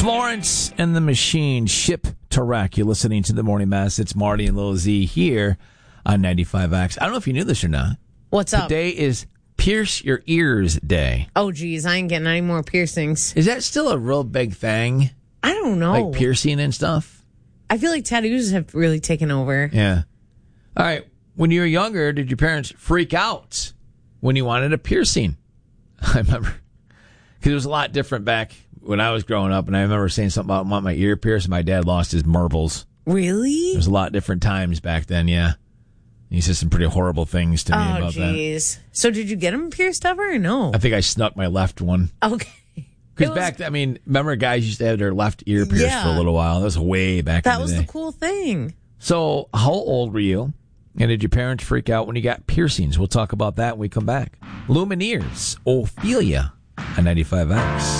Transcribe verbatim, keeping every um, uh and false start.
Florence and the Machine, Ship to Wreck. You're listening to The Morning Mass. It's Marty and Lil Z here on ninety-five X. I don't know if you knew this or not. What's up? Today is Pierce Your Ears Day. Oh, geez, I ain't getting any more piercings. Is that still a real big thing? I don't know. Like piercing and stuff? I feel like tattoos have really taken over. Yeah. All right. When you were younger, did your parents freak out when you wanted a piercing? I remember. Because it was a lot different back when I was growing up, and I remember saying something about want my ear pierced, and my dad lost his marbles. Really? There was a lot different times back then, yeah. He said some pretty horrible things to me oh, about geez. that. So did you get him pierced ever or no? I think I snuck my left one. Okay. Because back, I mean, remember guys used to have their left ear pierced yeah. for a little while. That was way back that in the was day. the cool thing. So how old were you? And did your parents freak out when you got piercings? We'll talk about that when we come back. Lumineers, Ophelia on ninety-five X.